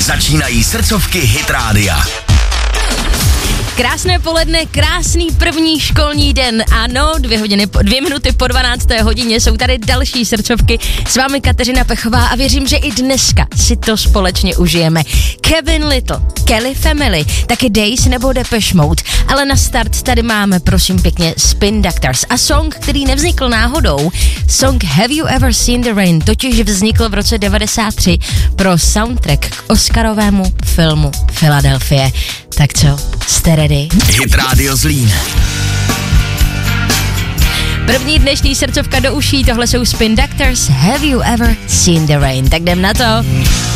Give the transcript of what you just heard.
Začínají srdcovky Hit Rádia. Krásné poledne, krásný první školní den. Ano, 2 minuty po 12. hodině jsou tady další srdcovky. S vámi Kateřina Pechová a věřím, že i dneska si to společně užijeme. Kevin Little, Kelly Family, taky Days nebo Depeche Mode. Ale na start tady máme, prosím pěkně, Spin Doctors a song, který nevznikl náhodou. Song Have You Ever Seen the Rain totiž vznikl v roce 93 pro soundtrack k Oscarovému filmu Philadelphia. Tak co, jste ready? Hit Radio Zlín. První dnešní srdcovka do uší, tohle jsou Spin Doctors, Have You Ever Seen the Rain. Tak jdem na to.